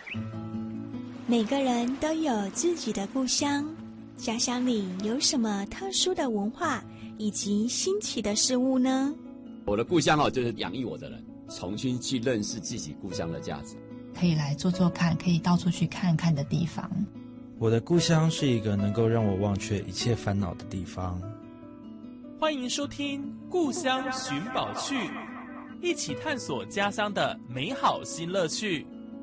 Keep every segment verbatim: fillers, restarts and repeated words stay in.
每个人都有自己的故乡，家乡里有什么特殊的文化以及新奇的事物呢？ 我的故乡哦，就是养育我的人，重新去认识自己故乡的价值， 可以来做做看，可以到处去看看的地方。 我的故乡是一个能够让我忘却一切烦恼的地方。 欢迎收听《故乡寻宝趣》，一起探索家乡的美好新乐趣。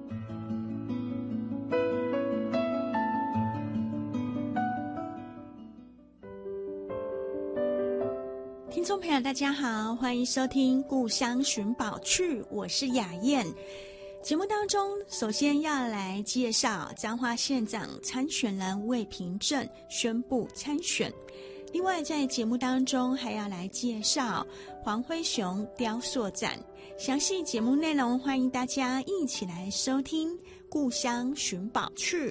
听众朋友大家好，欢迎收听《故乡寻宝趣》，我是雅燕。节目当中首先要来介绍彰化县长参选人魏平正宣布参选，另外在节目当中还要来介绍黄辉雄雕塑展。详细节目内容欢迎大家一起来收听《故乡寻宝趣》。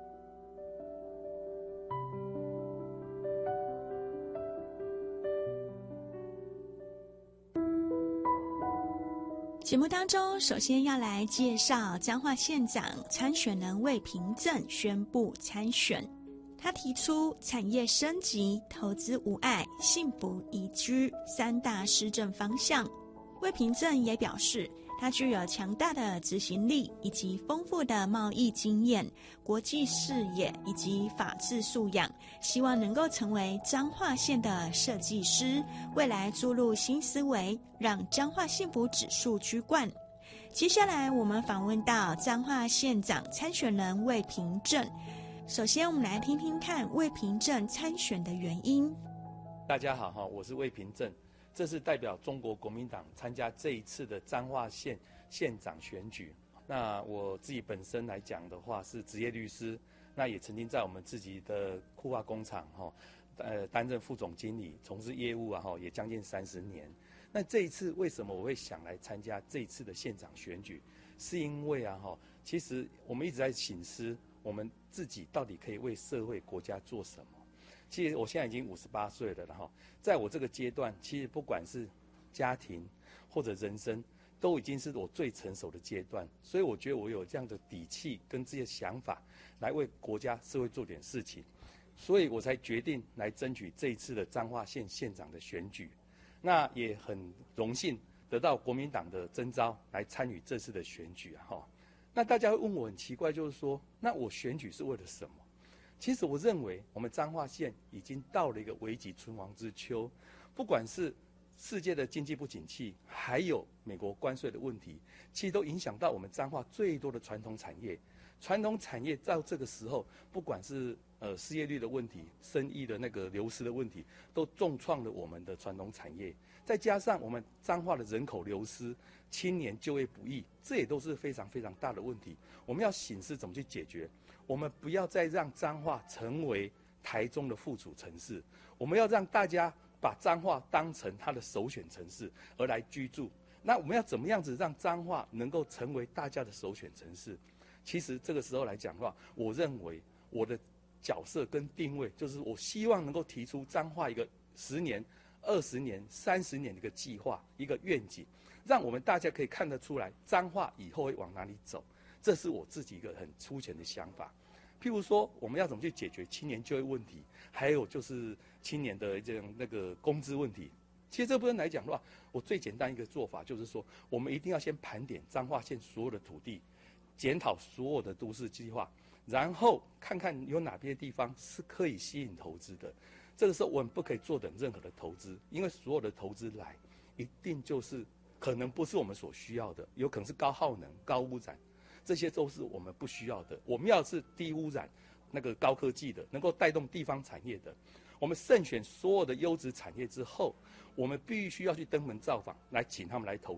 节目当中首先要来介绍彰化县长参选人魏平正宣布参选。他提出产业升级、投资无碍、幸福宜居三大施政方向。魏平正也表示，他具有强大的执行力以及丰富的贸易经验、国际视野以及法治素养，希望能够成为彰化县的设计师，未来注入新思维，让彰化幸福指数居冠。接下来我们访问到彰化县长参选人魏平正。首先我们来听听看魏平正参选的原因。 大家好，我是魏平正，这是代表中国国民党参加这一次的彰化县县长选举。那我自己本身来讲的话是职业律师，那也曾经在我们自己的库化工厂哈，呃担任副总经理，从事业务啊哈，也将近三十年。那这一次为什么我会想来参加这一次的县长选举？是因为啊哈，其实我们一直在省思我们自己到底可以为社会国家做什么。其实我现在已经五十八岁了，然后在我这个阶段，其实不管是家庭或者人生，都已经是我最成熟的阶段，所以我觉得我有这样的底气跟这些想法，来为国家社会做点事情，所以我才决定来争取这一次的彰化县县长的选举。那也很荣幸得到国民党的征召来参与这次的选举啊哈。那大家会问我很奇怪，就是说，那我选举是为了什么？其实我认为，我们彰化县已经到了一个危急存亡之秋，不管是世界的经济不景气，还有美国关税的问题，其实都影响到我们彰化最多的传统产业。传统产业到这个时候，不管是呃失业率的问题、生意的那个流失的问题，都重创了我们的传统产业。再加上我们彰化的人口流失、青年就业不易，这也都是非常非常大的问题。我们要省思怎么去解决。我们不要再让彰化成为台中的附属城市，我们要让大家把彰化当成他的首选城市而来居住。那我们要怎么样子让彰化能够成为大家的首选城市？其实这个时候来讲的话，我认为我的角色跟定位就是我希望能够提出彰化一个十年、二十年、三十年的一个计划、一个愿景，让我们大家可以看得出来彰化以后会往哪里走。这是我自己一个很粗浅的想法。譬如说，我们要怎么去解决青年就业问题，还有就是青年的这样那个工资问题。其实这部分来讲的话，我最简单一个做法就是说，我们一定要先盘点彰化县所有的土地，检讨所有的都市计划，然后看看有哪些地方是可以吸引投资的。这个时候我们不可以坐等任何的投资，因为所有的投资来，一定就是可能不是我们所需要的，有可能是高耗能、高污染。这些都是我们不需要的，我们要是低污染、那个高科技的，能够带动地方产业的。我们慎选所有的优质产业之后，我们必须要去登门造访，来请他们来投